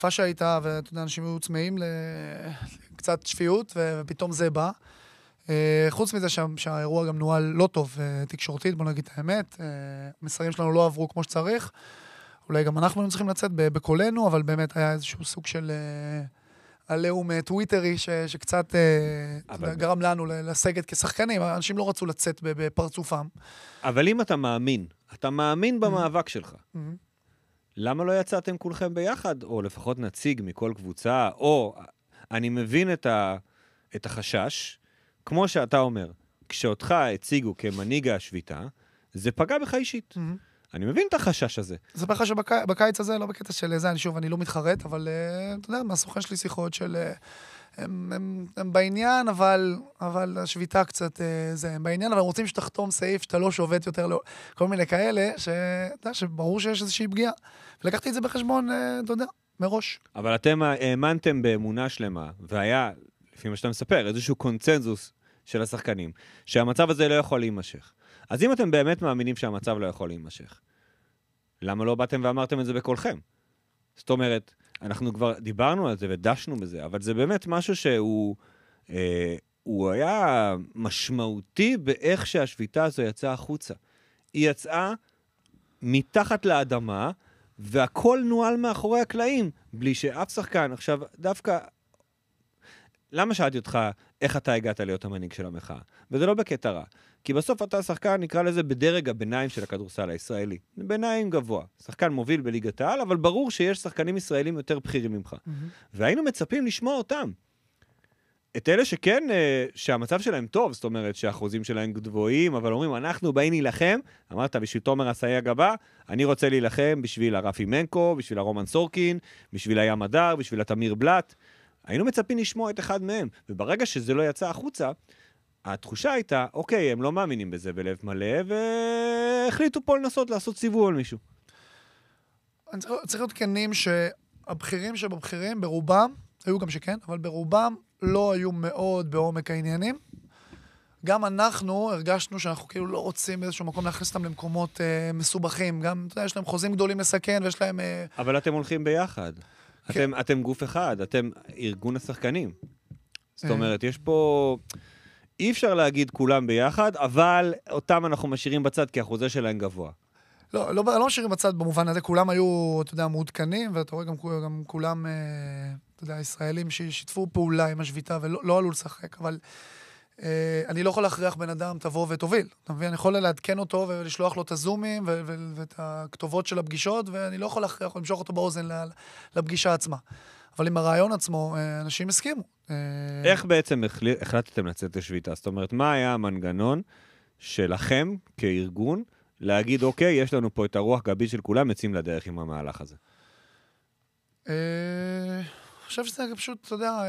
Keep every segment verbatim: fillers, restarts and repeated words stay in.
תקופה שהייתה, ואתה יודע, אנשים היו צמאים לקצת שפיות, ופתאום זה בא. חוץ מזה שהאירוע גם נוהל לא טוב תקשורתית, בוא נגיד את האמת, המסרים שלנו לא עברו כמו שצריך, אולי גם אנחנו צריכים לצאת בקולנו, אבל באמת היה איזשהו סוג של עליהום טוויטרי, שקצת גרם לנו לסגת כשחקנים, אנשים לא רצו לצאת בפרצופם. אבל אם אתה מאמין, אתה מאמין במאבק שלך, למה לא יצאתם כולכם ביחד, או לפחות נציג מכל קבוצה, או אני מבין את, ה, את החשש, כמו שאתה אומר, כשאותך הציגו כמנהיג השביתה, זה פגע בך אישית. Mm-hmm. אני מבין את החשש הזה. זה פגע שבקיץ הזה, לא בקטע של זה, אני שוב, אני לא מתחרט, אבל אתה יודע, מהסוכן שלי שיחות של, הם, הם, הם בעניין, אבל, אבל השביתה קצת, זה, הם בעניין, אבל רוצים שתחתום סעיף שאתה לא שובת יותר, לא, כל מיני כאלה, שאתה יודע, שברור שיש איזושהי פגיעה. ולקחתי את זה בחשבון, אתה יודע, מראש. אבל אתם האמנתם באמונה שלמה, והיה, לפי מה שאתה מספר, איזשהו קונצנזוס של השחקנים, שהמצב הזה לא יכול להימשך. אז אם אתם באמת מאמינים שהמצב לא יכול להימשך, למה לא באתם ואמרתם את זה בקולכם? זאת אומרת, אנחנו כבר דיברנו על זה ודשנו בזה, אבל זה באמת משהו שהוא אה, הוא היה משמעותי באיך שהשביתה הזו יצאה החוצה. היא יצאה מתחת לאדמה, והכל נועל מאחורי הקלעים, בלי שאף שחקן. עכשיו, דווקא, למה שאלתי אותך איך אתה הגעת להיות המנהיג של המחאה? וזה לא בקטע רע. כי בסוף אתה שחקן, נקרא לזה בדרג הביניים של הכדורסל הישראלי. ביניים גבוה. שחקן מוביל בליגת העל, אבל ברור שיש שחקנים ישראלים יותר בכירים ממך. Mm-hmm. והיינו מצפים לשמוע אותם. את אלה שכן, שהמצב שלהם טוב, זאת אומרת שהאחוזים שלהם גבוהים, אבל אומרים, אנחנו באים להילחם, אמרת, בשביל תומר עשאי הגבה, אני רוצה להילחם בשביל הרפי מנקו, בשביל הרומן סורקין, בשביל הים הדר, בשביל התמיר בלט. היינו מצפים לשמוע את אחד מהם, וברגע שזה לא יצא החוצה, התחושה הייתה, אוקיי, הם לא מאמינים בזה בלב מלא, והחליטו פה לנסות לעשות סיבוב על מישהו. אני צריך, צריך להיות כנים שהבכירים שבבכירים, ברובם, היו גם שכן, אבל ברובם לא היו מאוד בעומק העניינים. גם אנחנו הרגשנו שאנחנו כאילו לא רוצים באיזשהו מקום להכניס אותם למקומות אה, מסובכים. גם, אתה יודע, יש להם חוזים גדולים לסכן, ויש להם... אה... אבל אתם הולכים ביחד. כן. אתם, אתם גוף אחד, אתם ארגון השחקנים. זאת אומרת, יש פה... אי אפשר להגיד כולם ביחד, אבל אותם אנחנו משאירים בצד, כי החוזה שלהם גבוה. לא, לא, לא משאירים בצד במובן הזה, כולם היו, אתה יודע, מעודכנים, ואתה רואה גם, גם כולם, אתה יודע, ישראלים ששיתפו פעולה עם השביתה, ולא לא עלו לשחק, אבל אה, אני לא יכול להכריח בן אדם, תבוא ותוביל. אתה מבין? אני יכול לעדכן אותו ולשלוח לו את הזומים ו- ו- ואת הכתובות של הפגישות, ואני לא יכול להכריח, למשוך אותו באוזן לפגישה עצמה. אבל עם הרעיון עצמו, אנשים הסכימו. איך בעצם החלטתם לצאת לשביתה? זאת אומרת, מה היה המנגנון שלכם כארגון להגיד, אוקיי, יש לנו פה את הרוח גבית של כולם, יוצאים לדרך עם המהלך הזה? אני חושב שזה פשוט, אתה יודע,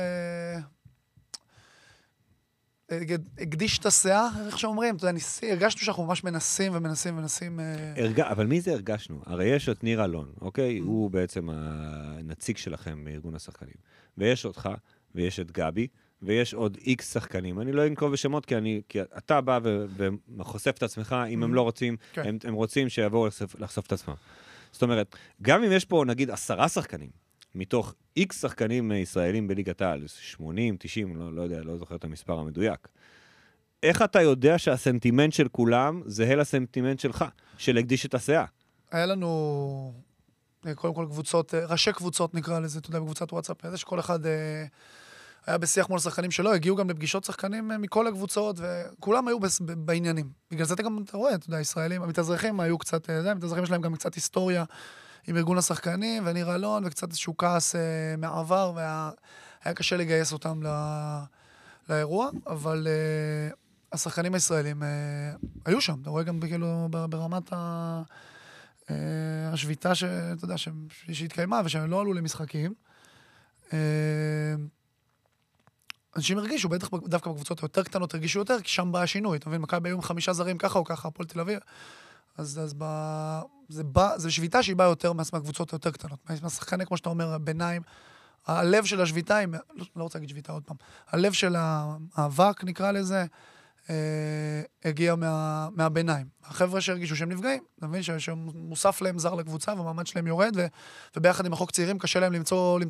הקדיש את השיאה, איך שאומרים, אתה יודע, הרגשנו שאנחנו ממש מנסים ומנסים ומנסים... אבל מי זה הרגשנו? הרי יש את ניר אלון, אוקיי? הוא בעצם הנציג שלכם מארגון השחקנים. ויש אותך, ויש את גבי, ויש עוד איקס שחקנים. אני לא אנקוב בשמות, כי, אני, כי אתה בא ו, וחושף את עצמך, אם הם לא רוצים, הם, הם רוצים שיבואו לחשוף, לחשוף את עצמם. זאת אומרת, גם אם יש פה, נגיד, עשרה שחקנים, מתוך איקס שחקנים ישראלים בליגת העל, שמונים, תשעים, לא, לא יודע, לא זוכר את המספר המדויק. איך אתה יודע שהסנטימנט של כולם זהה לסנטימנט שלך, של הקדיש את השיאה? היה לנו, קודם כל קבוצות, ראשי קבוצות נקרא לזה, אתה יודע, בקבוצת וואטסאפ, איזה שכל אחד אה, היה בשיח מול שחקנים שלו, הגיעו גם לפגישות שחקנים מכל הקבוצות, וכולם היו בס, בעניינים. בגלל זה אתה גם, אתה רואה, אתה יודע, ישראלים, המתאזרחים היו קצת, זה, המתאזרחים שלהם גם קצת היסטוריה, עם ארגון השחקנים, וניר אלון, וקצת איזשהו כעס אה, מעבר, והיה קשה לגייס אותם לא, לאירוע, אבל אה, השחקנים הישראלים אה, היו שם, אתה רואה גם כאילו ברמת ה, אה, השביתה שאתה יודע, ש, שהתקיימה, ושהם לא עלו למשחקים. אה, אנשים הרגישו, בטח דווקא בקבוצות היותר קטנות הרגישו יותר, כי שם בא השינוי, אתה מבין, מכבי היו עם חמישה זרים ככה או ככה, הפועל תל אביב, אז, אז ב... זה, בא, זה שביתה שהיא באה יותר מהקבוצות היותר קטנות. מהשחקנים, כמו שאתה אומר, ביניים, הלב של השביתה, לא, לא רוצה להגיד שביתה עוד פעם, הלב של האבק, נקרא לזה, אה, הגיע מה, מהביניים. החבר'ה שהרגישו שהם נפגעים, אתה מבין, שמוסף להם זר לקבוצה, והמעמד שלהם יורד, ו, וביחד עם החוק צעירים קשה להם למצוא,